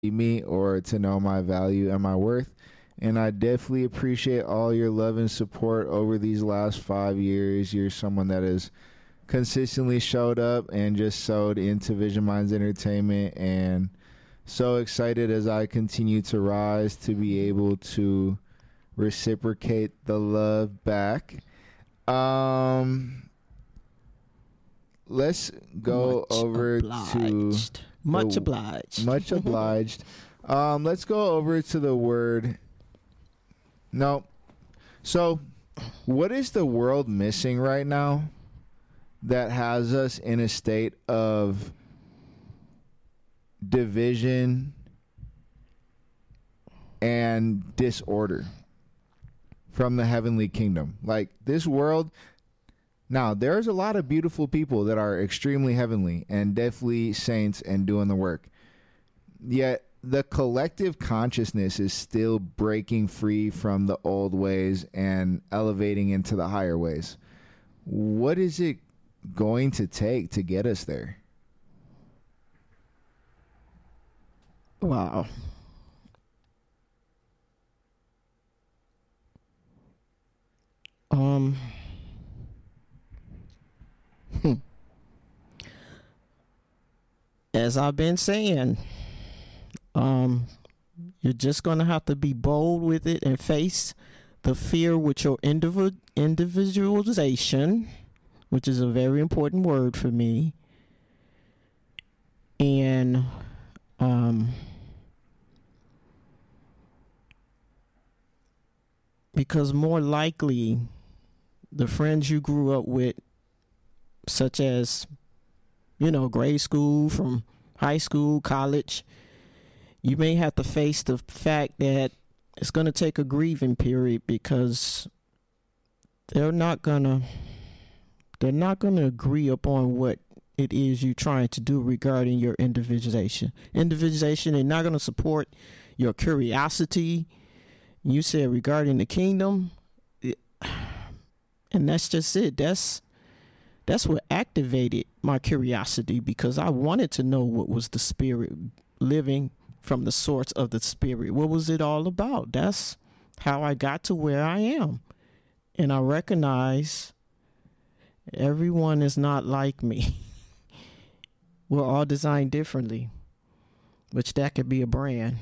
me or to know my value and my worth. And I definitely appreciate all your love and support over these last 5 years. You're someone that has consistently showed up and just sewed into Vision Minds Entertainment, and so excited as I continue to rise to be able to reciprocate the love back. Let's go over to much obliged. Much obliged. Let's go over to the word. No. So, what is the world missing right now that has us in a state of division and disorder from the heavenly kingdom? Like, this world, now there's a lot of beautiful people that are extremely heavenly and definitely saints and doing the work, yet the collective consciousness is still breaking free from the old ways and elevating into the higher ways. What is it going to take to get us there? Wow. As I've been saying, you're just going to have to be bold with it and face the fear with your individualization, which is a very important word for me. And because more likely the friends you grew up with, such as, grade school, from high school, college, you may have to face the fact that it's going to take a grieving period, because they're not going to agree upon what it is you're trying to do regarding your individualization. They're not going to support your curiosity. You said regarding the kingdom, and that's just it. That's what activated my curiosity, because I wanted to know what was the spirit living from the source of the spirit. What was it all about? That's how I got to where I am. And I recognize everyone is not like me. We're all designed differently, which that could be a brand.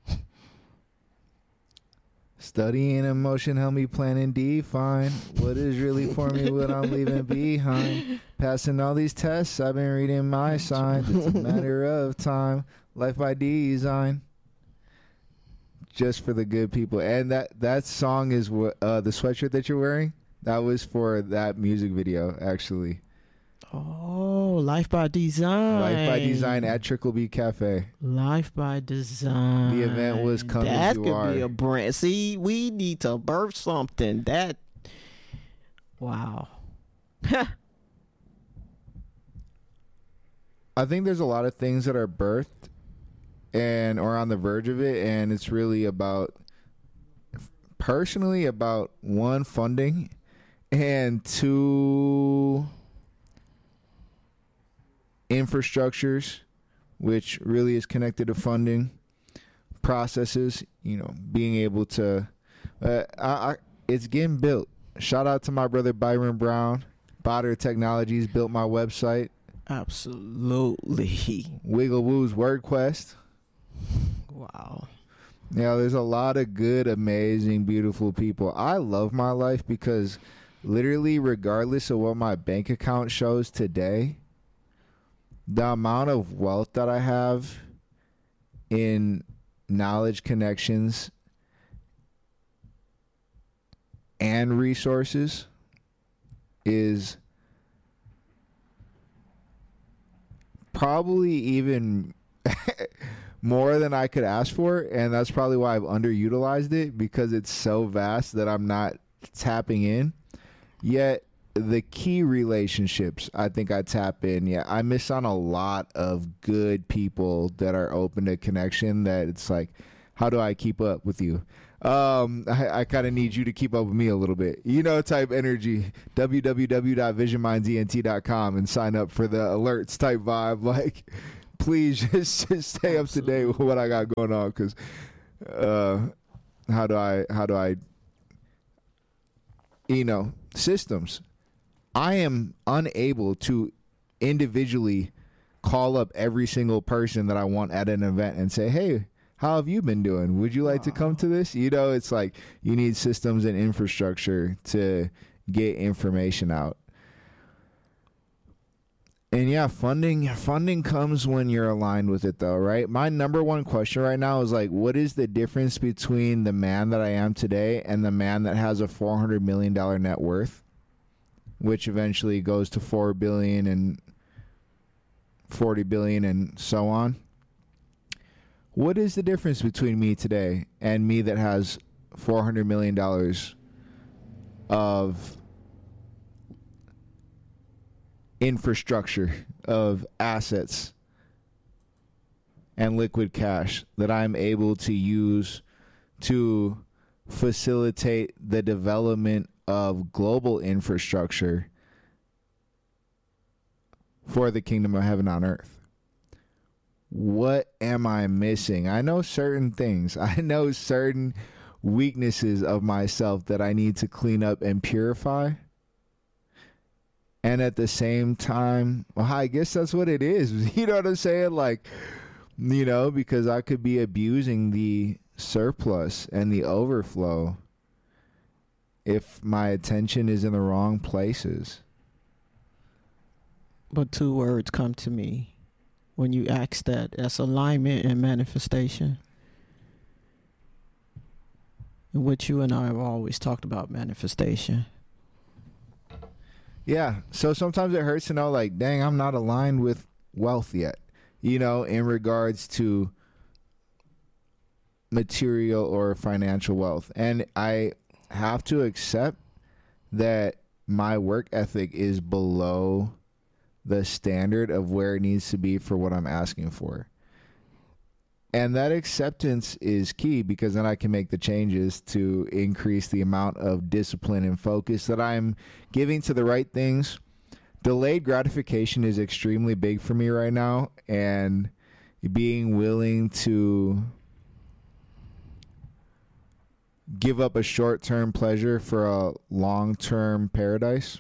Studying emotion help me plan and define what is really for me, what I'm leaving behind. Passing all these tests, I've been reading my signs. It's a matter of time. Life by design. Just for the good people. And that song is what the sweatshirt that you're wearing, that was for that music video, actually. Oh, Life by Design. Life by Design at Triple B Cafe. Life by Design. The event was Come As You Are. That could be a brand. See, we need to birth something. Wow. I think there's a lot of things that are birthed or on the verge of it, and it's really about, personally, about one, funding, and two, infrastructures, which really is connected to funding, processes, being able to it's getting built. Shout out to my brother Byron Brown. Botter Technologies built my website. Absolutely. Wiggle Woo's WordQuest. Wow. There's a lot of good, amazing, beautiful people. I love my life because literally, regardless of what my bank account shows today, the amount of wealth that I have in knowledge, connections, and resources is probably even more than I could ask for, and that's probably why I've underutilized it, because it's so vast that I'm not tapping in. Yet the key relationships, I think I tap in. Yeah, I miss on a lot of good people that are open to connection, that it's like, how do I keep up with you? I kind of need you to keep up with me a little bit, type energy. www.visionmindsent.com and sign up for the alerts type vibe. Like, please just stay up to date with what I got going on, because how do I systems. I am unable to individually call up every single person that I want at an event and say, hey, how have you been doing? Would you like to come to this? It's like you need systems and infrastructure to get information out. And yeah, funding comes when you're aligned with it, though, right? My number one question right now is like, what is the difference between the man that I am today and the man that has a $400 million net worth, which eventually goes to $4 billion and $40 billion and so on? What is the difference between me today and me that has $400 million of infrastructure, of assets and liquid cash that I'm able to use to facilitate the development of global infrastructure for the kingdom of heaven on earth? What am I missing? I know certain things. I know certain weaknesses of myself that I need to clean up and purify. And at the same time, well, I guess that's what it is. You know what I'm saying? Like, because I could be abusing the surplus and the overflow if my attention is in the wrong places. But two words come to me when you ask that. That's alignment and manifestation. In which you and I have always talked about manifestation. Yeah. So sometimes it hurts to know, like, dang, I'm not aligned with wealth yet, in regards to material or financial wealth. And I have to accept that my work ethic is below the standard of where it needs to be for what I'm asking for. And that acceptance is key, because then I can make the changes to increase the amount of discipline and focus that I'm giving to the right things. Delayed gratification is extremely big for me right now, and being willing to give up a short-term pleasure for a long-term paradise.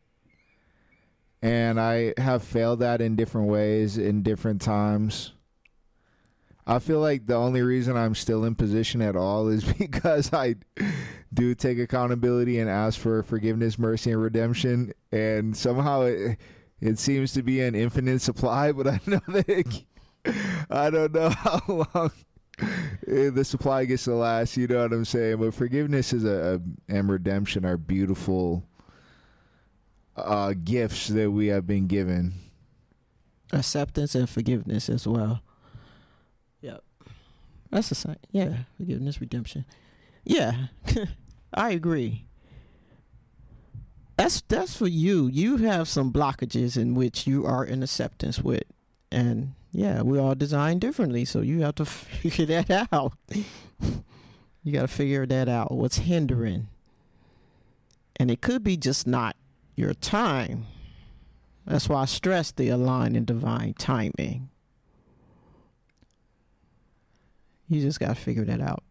And I have failed that in different ways, in different times. I feel like the only reason I'm still in position at all is because I do take accountability and ask for forgiveness, mercy, and redemption. And somehow it seems to be an infinite supply, but I know that I don't know how long the supply gets to last. You know what I'm saying? But forgiveness is and redemption are beautiful gifts that we have been given. Acceptance and forgiveness as well. Yep. That's the same. Yeah. Forgiveness, redemption. Yeah. I agree. That's for you. You have some blockages in which you are in acceptance with. And yeah, we all design differently. So you have to figure that out. You got to figure that out. What's hindering? And it could be just not your time. That's why I stress the aligned and divine timing. You just got to figure that out.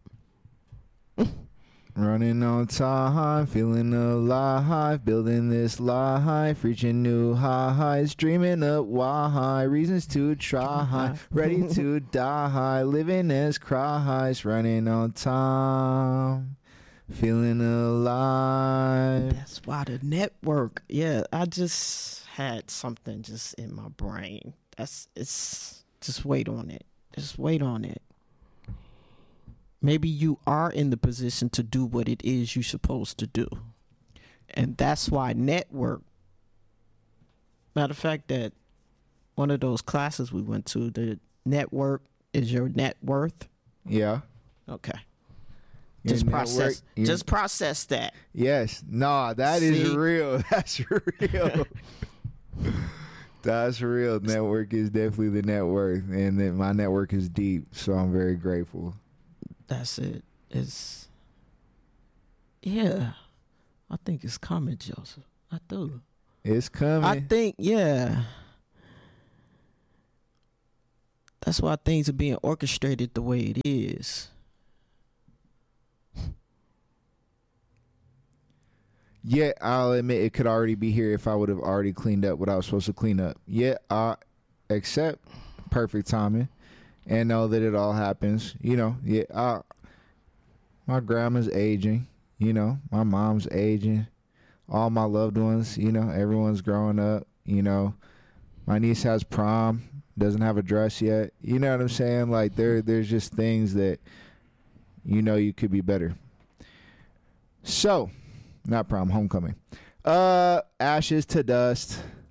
Running on time, feeling alive, building this life, reaching new highs, dreaming up why, reasons to try, ready to die, living as Christ, running on time, feeling alive. That's why the network. Yeah, I just had something just in my brain. It's just wait on it. Just wait on it. Maybe you are in the position to do what it is you're supposed to do. And that's why network. Matter of fact, that one of those classes we went to, the network is your net worth. Yeah. Okay. Your Just process. network, Just process that. Yes. Nah, that is real. That's real. That's real. Network is definitely the net worth. And then my network is deep. So I'm very grateful. That's it. It's, yeah. I think it's coming, Joseph. I do. It's coming. I think, yeah. That's why things are being orchestrated the way it is. Yeah, I'll admit it could already be here if I would have already cleaned up what I was supposed to clean up. Yeah, I accept perfect timing and know that it all happens. You know, yeah, my grandma's aging. You know, my mom's aging. All my loved ones, you know, everyone's growing up. You know, my niece has prom, doesn't have a dress yet. You know what I'm saying? Like there's just things that you know you could be better. So, not prom, homecoming. Ashes to dust.